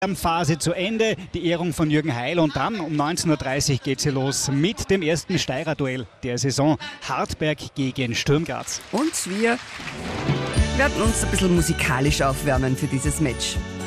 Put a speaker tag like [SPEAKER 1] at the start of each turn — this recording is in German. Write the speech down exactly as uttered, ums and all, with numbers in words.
[SPEAKER 1] Phase zu Ende, die Ehrung von Jürgen Heil und dann um neunzehn Uhr dreißig geht sie los mit dem ersten Steirer-Duell der Saison. Hartberg gegen Sturm Graz.
[SPEAKER 2] Und wir werden uns ein bisschen musikalisch aufwärmen für dieses Match.